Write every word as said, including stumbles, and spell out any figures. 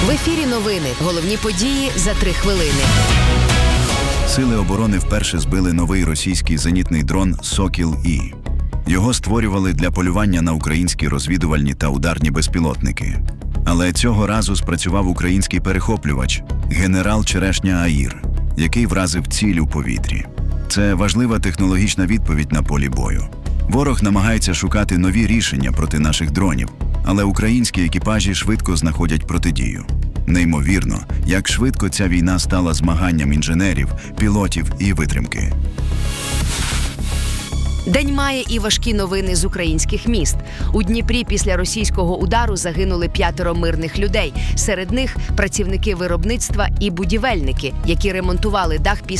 В ефірі новини. Головні події за три хвилини. Сили оборони вперше збили новий російський зенітний дрон «Сокіл-І». Його створювали для полювання на українські розвідувальні та ударні безпілотники. Але цього разу спрацював український перехоплювач «Генерал Черешня-Аїр», який вразив ціль у повітрі. Це важлива технологічна відповідь на полі бою. Ворог намагається шукати нові рішення проти наших дронів, але українські екіпажі швидко знаходять протидію. Неймовірно, як швидко ця війна стала змаганням інженерів, пілотів і витримки. День має і важкі новини з українських міст. У Дніпрі після російського удару загинули п'ятеро мирних людей. Серед них працівники виробництва і будівельники, які ремонтували дах після